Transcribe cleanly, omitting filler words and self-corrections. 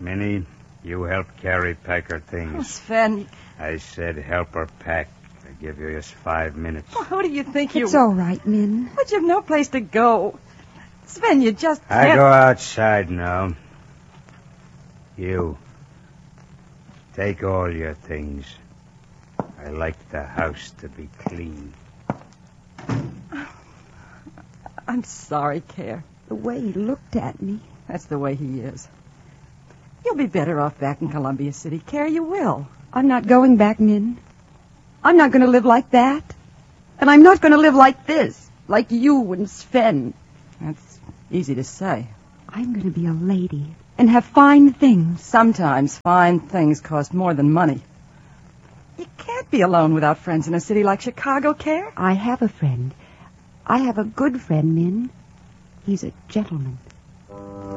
Minnie, you help Carrie pack her Oh, things. Sven, I said help her pack. I give you just 5 minutes. who do you think you... It's all right, Min. But you've no place to go. Sven, you just I can't... go outside now. You. Take all your things. I like the house to be clean. I'm sorry, Care. The way he looked at me. That's the way he is. You'll be better off back in Columbia City, Care. You will. I'm not going back, Min. I'm not going to live like that. And I'm not going to live like this. Like you and Sven. That's easy to say. I'm going to be a lady and have fine things. Sometimes fine things cost more than money. You can't be alone without friends in a city like Chicago, Care. I have a friend. I have a good friend, Min. He's a gentleman.